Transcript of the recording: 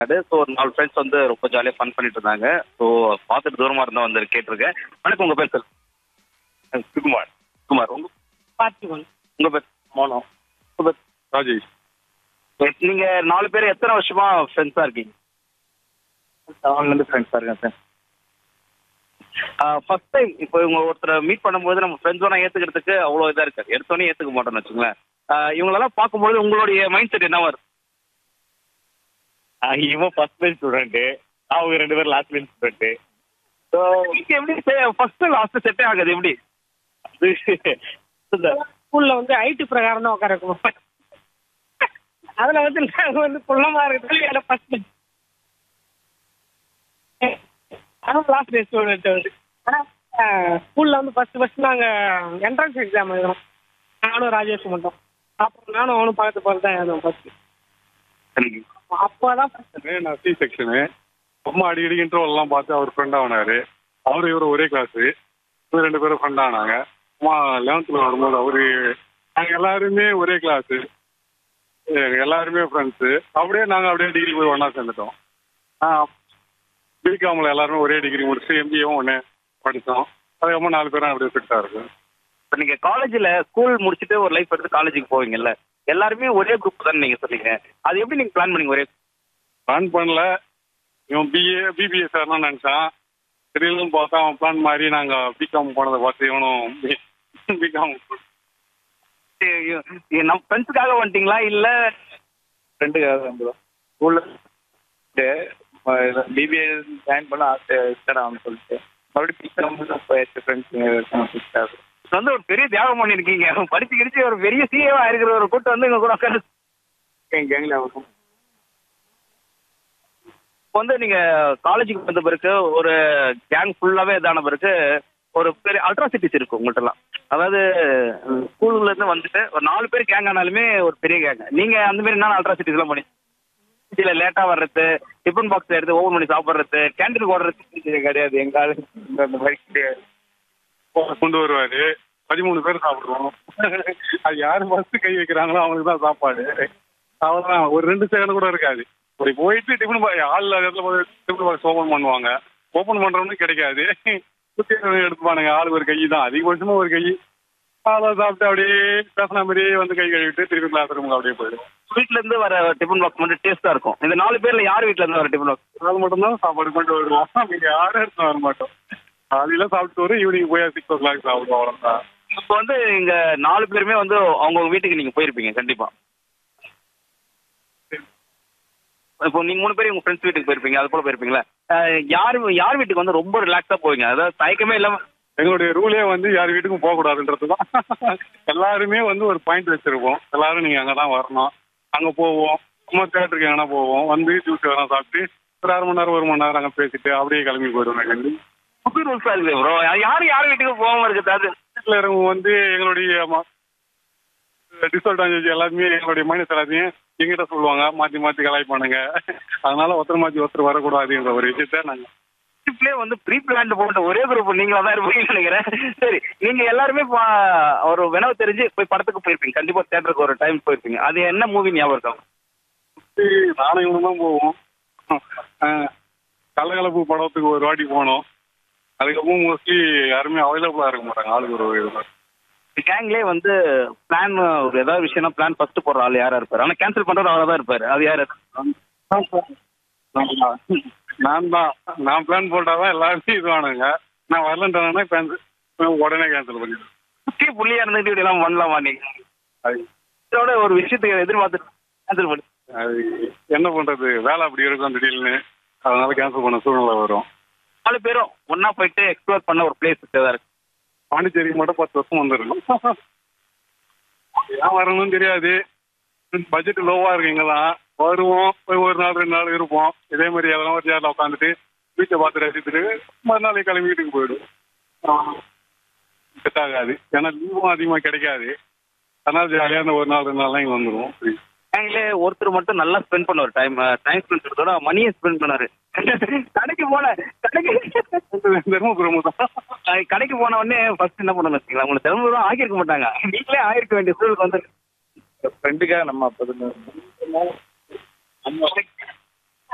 So ஒரு 4 friends வந்து ரொம்ப ஜாலியாக ஃபன் பண்ணிட்டு இருந்தாங்க. ஸோ பார்த்துட்டு தூரமாக இருந்தால் வந்து கேட்டிருக்கேன். வணக்கம், உங்கள் பேர் சார்? சுகுமார். குமார். பார்த்திபன். உங்கள் பேர்? மோனோ. உங்கள் பேர்? ராஜேஷ். நீங்கள் 4 பேர் எத்தனை வருஷமா ஃப்ரெண்ட்ஸாக இருக்கீங்க? 7 ஃப்ரெண்ட்ஸாக இருக்கேன் சார். ஃபர்ஸ்ட் டைம் இப்போ இவங்க ஒருத்தரை மீட் பண்ணும்போது நம்ம ஃப்ரெண்ட்ஸோட ஏற்றுக்கிறதுக்கு அவ்வளோ இதாக இருக்காது. எடுத்தோன்னே ஏற்றுக்க மாட்டோம்னு வச்சுங்களேன். இவங்களெல்லாம் பார்க்கும்போது உங்களுடைய மைண்ட் செட் என்ன வரும்? இவன் ஃபர்ஸ்ட் பெஞ்ச் ஸ்டூடெண்ட்டு, அவங்க 2 பேரும் லாஸ்ட் பெஞ்ச் ஸ்டூடெண்ட்டு. ஸோ இங்கே எப்படி ஃபர்ஸ்ட் லாஸ்ட் செட்டே ஆகுது எப்படி? ஸ்கூல்ல வந்து ஐடி பிரகாரம் தான் உட்கார வைக்கணும். அதுல வந்து நாங்க வந்து குள்ளமா இருக்கிறது என்ன ஃபர்ஸ்ட் லாஸ்ட் டே ஸ்டூடெண்ட் வந்து. ஆனா ஸ்கூல்ல வந்து ஃபர்ஸ்ட் நாங்க என்ட்ரன்ஸ் எக்ஸாம் எழுதுறோம். நானும் ராஜேஷ் மட்டும். அப்புறம் நானும் அவனும் பார்த்து பார்த்து தான் எழுதுவோம் ஃபர்ஸ்ட். அப்போதான் நான் சி செக்ஷனு. அம்மா அடிக்கடி இன்டர்வல்லாம் பார்த்து அவர் ஃப்ரெண்ட் ஆனாரு. அவரு இவரு ஒரே கிளாஸு. 2 பேரும் ஃப்ரெண்ட் ஆனாங்க. அம்மா 11th வரும்போது அவரு நாங்கள் எல்லாருமே ஒரே கிளாஸு, எல்லாருமே ஃப்ரெண்ட்ஸு. நாங்கள் டிகிரி போய் ஒன்றா சேர்ந்துட்டோம். பிகாமில் எல்லாருமே ஒரே டிகிரி முடிச்சு எம்பிஏவும் ஒன்று படித்தோம். அதுக்கப்புறம் 4 பேரும் அப்படியே ஃபிட்டாக இருக்கும். இப்போ நீங்கள் காலேஜில் ஸ்கூல் முடிச்சுட்டு ஒரு லைஃப் எடுத்து காலேஜுக்கு போவீங்கல்ல, எல்லாருமே ஒரே குரூப் தானே நீங்கள் சொன்னீங்க. அது எப்படி நீங்கள் பிளான் பண்ணீங்க? ஒரே பிளான் பண்ணல. இவன் பிபிஏ சார்லாம் நினச்சான். திடீர்னு பார்த்தா அவன் பிளான் மாதிரி நாங்கள் பிகாம் போனதை பார்த்து இவனும் பிகாம். நம்ம ஃப்ரெண்ட்ஸுக்காக வந்துட்டீங்களா இல்லை ஃப்ரெண்டுக்காக வந்துடும். ஸ்கூலில் பிபிஏ ஜாயின் பண்ண ஆசை ஆகும்னு சொல்லிட்டு மறுபடியும் பிகாம் போயாச்சு ஃப்ரெண்ட்ஸ். வந்து ஒரு பெரிய தியாகம் பண்ணியிருக்கீங்க. படிச்சு கிடிச்சு ஒரு பெரிய சிஏவா இருக்கிற ஒரு கூட்டம் வந்து இங்க கூட உட்காந்து கேங்கில் ஆகும். இப்போ வந்து நீங்க காலேஜுக்கு வந்த பிறகு ஒரு கேங் ஃபுல்லாவே இதான பிறகு ஒரு பெரிய அல்ட்ராசிட்டிஸ் இருக்கு உங்கள்கிட்டலாம். அதாவது ஸ்கூல்ல இருந்து வந்துட்டு ஒரு 4 பேர் கேங் ஆனாலுமே ஒரு பெரிய கேங். நீங்க அந்த மாதிரி என்ன அல்ட்ராசிட்டிஸ் எல்லாம் பண்ணி இதில் லேட்டா வர்றது, டிஃபன் பாக்ஸ் எடுத்து ஓபன் பண்ணி சாப்பிட்றது, கேண்டீனுக்கு ஓடுறது கிடையாது. எங்கால அந்த மாதிரி கொண்டு வருவாரு. 13 பேர் சாப்பிடுவோம். அது யாரு ஃபர்ஸ்ட் கை வைக்கிறாங்களோ அவங்களுக்கு தான் சாப்பாடு. அவ்வளோதான். ஒரு 2 செகண்ட் கூட இருக்காது. இப்படி போயிட்டு டிஃபன் ஆள் இடத்துல டிஃபன் பாக்ஸ் ஓப்பன் பண்ணுவாங்க. ஓப்பன் பண்றவனுக்கு கிடைக்காது. சுற்றி எடுத்துப்பானுங்க. ஆளுக்கு ஒரு கை தான், அதிகபட்சமா ஒரு கை. அதை சாப்பிட்டு அப்படியே பேசின மாதிரியே வந்து கை கழுவிட்டு திருப்பி கிளாஸ் ரூமுக்கு அப்படியே போயிடும். வீட்ல இருந்து வர டிஃபன் பாக்ஸ் மட்டும் டேஸ்டா இருக்கும். இந்த 4 பேர்ல யார் வீட்ல இருந்து வர டிஃபன் பாக்ஸ்? அது மட்டும் தான் சாப்பாடு கொண்டு வருவோம். நீங்க யாரும் எடுத்து வர மாட்டோம். காலையில சாப்பிட்டு வரும், ஈவினிங் போய் 6 o'clock சாப்பிடுவோம். அவ்வளோதான். இப்போ வந்து இங்க 4 பேருமே வந்து அவங்கவுங்க வீட்டுக்கு நீங்க போயிருப்பீங்க கண்டிப்பா. இப்போ நீங்க 3 பேரும் உங்க ஃப்ரெண்ட்ஸ் வீட்டுக்கு போயிருப்பீங்க, அது போல போயிருப்பீங்களா? யார் வீட்டுக்கு வந்து ரொம்ப ரிலாக்ஸா போவீங்க? அதாவது தயக்கமே இல்லாம. எங்களுடைய ரூலே வந்து யார் வீட்டுக்கும் போகக்கூடாதுன்றது தான். எல்லாருமே வந்து ஒரு பாயிண்ட் வச்சிருப்போம். எல்லாரும் நீங்க அங்கதான் வரணும். அங்க போவோம், சும்மா தேட்டருக்கு எங்கன்னா போவோம், வந்து ஜூஸ் எதனா சாப்பிட்டு ஒரு 1/2 மணி நேரம் 1 மணி நேரம் அங்கே பேசிட்டு அப்படியே கிளம்பி போயிடுவோம். புது ரூல்ஸா இருக்குது ப்ரோ. யார் வீட்டுக்கு போகாம இருக்குது? வீட்டில் இருக்கவங்க வந்து எங்களுடைய டிஸ்அட்வான்டேஜ் எல்லாருமே எங்களுடைய மைனஸ் எல்லாத்தையும் எங்கிட்ட சொல்லுவாங்க. மாற்றி கலாய்ப்பானுங்க. அதனால ஒருத்தர் வரக்கூடாதுன்ற ஒரு விஷயத்த நாங்கள் வந்து ப்ரீ பிளான் போட்ட ஒரே குரூப் நீங்களா தான் இருப்பீங்கன்னு நினைக்கிறேன். சரி, நீங்க எல்லாருமே ஒரு வினவு தெரிஞ்சு போய் படத்துக்கு போயிருப்பீங்க கண்டிப்பா. தியேட்டருக்கு ஒரு டைம் போயிருப்பீங்க. அது என்ன மூவி ஞாபகம் இருக்கும்? நானும் இவனும் தான் போவோம். கலகலப்பு படத்துக்கு ஒரு வாட்டி போனோம். அதுக்கப்புறம் மோஸ்ட்லி யாருமே அவைலபிளா இருக்க மாட்டாங்க. ஆளுக்கு ஒரு கேங்லேயே வந்து பிளான் ஒரு ஏதாவது விஷயம்னா பிளான் ஃபர்ஸ்ட் போடுற ஆள் யாரா இருப்பாரு? ஆனால் கேன்சல் பண்றது அவரா தான் இருப்பாரு. அது யாரு? நான் பிளான் போட்டாதான் எல்லாருமே இதுவானுங்க. நான் வரலன்றாங்கன்னா உடனே கேன்சல் பண்ணிடுவேன். முக்கிய புள்ளியா இருந்துட்டு இப்படி எல்லாம் பண்ணலாமா நீங்க? இதோட ஒரு விஷயத்துக்கு எதிர்பார்த்து கேன்சல் பண்ணி அது என்ன பண்றது, வேலை அப்படி இருக்கும் திடீர்னு. அதனால கேன்சல் பண்ண சூழ்நிலை வரும். 4 பேரும் ஒன்னா போயிட்டு எக்ஸ்ப்ளோர் பண்ண ஒரு பிளேஸ் தான் இருக்கு. பாண்டிச்சேரிக்கு மட்டும் 10 வருஷம் வந்துருக்கும். ஏன் வரணும்னு தெரியாது. பட்ஜெட் லோவா இருக்கு. இங்கதான் வருவோம், போய் ஒரு நாள் 2 நாள் இருப்போம். இதே மாதிரி எதனா ஒரு சேர்ல உட்காந்துட்டு வீட்டை பார்த்து ரசித்துட்டு மறுநாள் கிளம்பி வீட்டுக்கு போயிடும். செட் ஆகாது. ஏன்னா லீவும் அதிகமாக கிடைக்காது. அதனால ஜாலியாக அந்த ஒரு நாள் 2 நாள்லாம் இங்கே வந்துடுவோம். கேங்லே ஒருத்தர் மட்டும் நல்லா ஸ்பெண்ட் பண்ணுவார். டைம் ஸ்பெண்ட் பண்ணுறதோட மணியை ஸ்பெண்ட் பண்ணாரு. கடைக்கு தர்மபுரம் தான். கடைக்கு போன உடனே ஃபர்ஸ்ட் என்ன பண்ணணும் வச்சுக்கலாம், உங்களுக்கு தர்மபுரம் ஆகியிருக்க மாட்டாங்க, வீட்டிலே ஆகிருக்க வேண்டிய சூழலுக்கு வந்து ஃப்ரெண்டுக்காக நம்ம அப்போ